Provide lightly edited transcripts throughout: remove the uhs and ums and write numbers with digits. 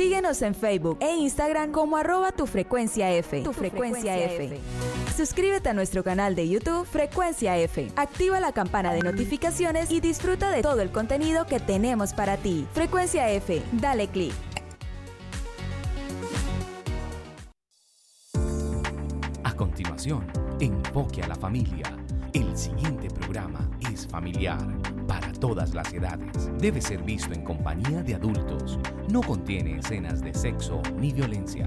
Síguenos en Facebook e Instagram como @tufrecuenciaF. Tu Frecuencia F. Suscríbete a nuestro canal de YouTube Frecuencia F. Activa la campana de notificaciones y disfruta de todo el contenido que tenemos para ti. Frecuencia F, dale clic. A continuación, Enfoque a la Familia. El siguiente programa es familiar para todas las edades. Debe ser visto en compañía de adultos. No contiene escenas de sexo ni violencia.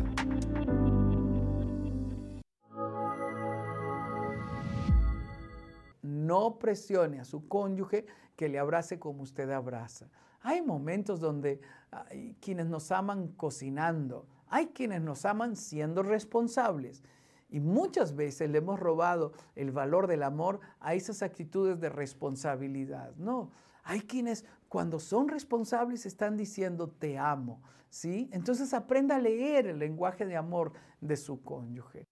No presione a su cónyuge que le abrace como usted abraza. Hay momentos donde hay quienes nos aman cocinando, hay quienes nos aman siendo responsables. Y muchas veces le hemos robado el valor del amor a esas actitudes de responsabilidad. No, hay quienes cuando son responsables están diciendo te amo, ¿sí? Entonces aprenda a leer el lenguaje de amor de su cónyuge.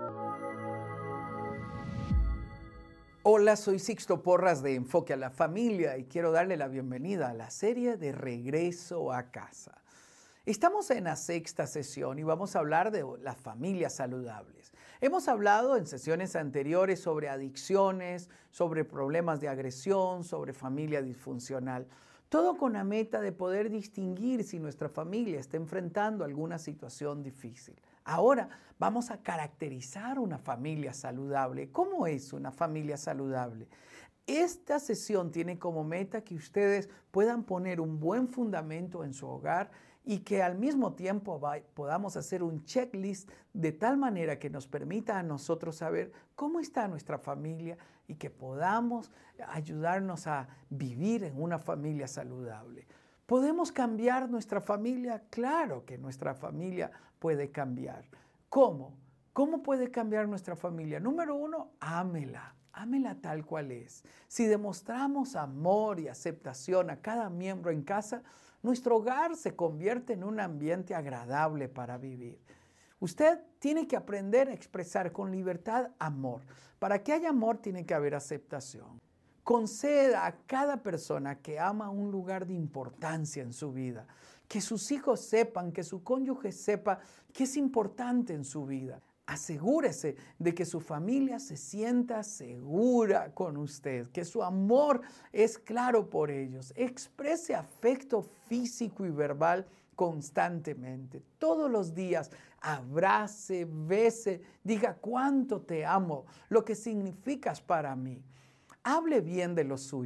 Hola, soy Sixto Porras de Enfoque a la Familia y quiero darle la bienvenida a la serie de Regreso a Casa. Estamos en la 6ª sesión y vamos a hablar de las familias saludables. Hemos hablado en sesiones anteriores sobre adicciones, sobre problemas de agresión, sobre familia disfuncional. Todo con la meta de poder distinguir si nuestra familia está enfrentando alguna situación difícil. Ahora vamos a caracterizar una familia saludable. ¿Cómo es una familia saludable? Esta sesión tiene como meta que ustedes puedan poner un buen fundamento en su hogar y que al mismo tiempo podamos hacer un checklist de tal manera que nos permita a nosotros saber cómo está nuestra familia y que podamos ayudarnos a vivir en una familia saludable. ¿Podemos cambiar nuestra familia? Claro que nuestra familia puede cambiar. ¿Cómo? ¿Cómo puede cambiar nuestra familia? Número 1, ámela. Ámela tal cual es. Si demostramos amor y aceptación a cada miembro en casa, nuestro hogar se convierte en un ambiente agradable para vivir. Usted tiene que aprender a expresar con libertad amor. Para que haya amor tiene que haber aceptación. Conceda a cada persona que ama un lugar de importancia en su vida. Que sus hijos sepan, que su cónyuge sepa que es importante en su vida. Asegúrese de que su familia se sienta segura con usted, que su amor es claro por ellos. Exprese afecto físico y verbal constantemente. Todos los días abrace, bese, diga cuánto te amo, lo que significas para mí. Hable bien de los suyos.